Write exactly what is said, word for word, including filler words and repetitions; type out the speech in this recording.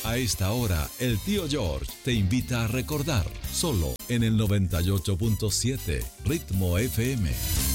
A esta hora, el tío George te invita a recordar, solo en el noventa y ocho punto siete Ritmo F M.